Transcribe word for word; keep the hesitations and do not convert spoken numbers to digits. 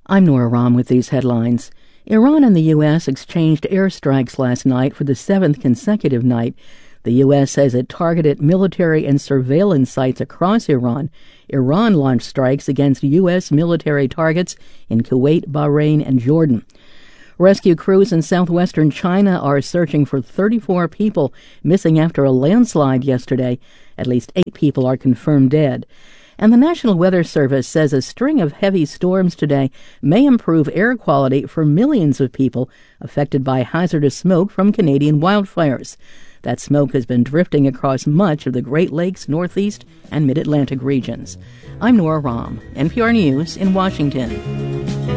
I'm Nora Rahm with these headlines. Iran and the U S exchanged airstrikes last night for the seventh consecutive night. The U S says it targeted military and surveillance sites across Iran. Iran launched strikes against U S military targets in Kuwait, Bahrain, and Jordan. Rescue crews in southwestern China are searching for thirty-four people missing after a landslide yesterday. At least eight people are confirmed dead. And the National Weather Service says a string of heavy storms today may improve air quality for millions of people affected by hazardous smoke from Canadian wildfires. That smoke has been drifting across much of the Great Lakes, Northeast, and Mid-Atlantic regions. I'm Nora Rahm, N P R News in Washington.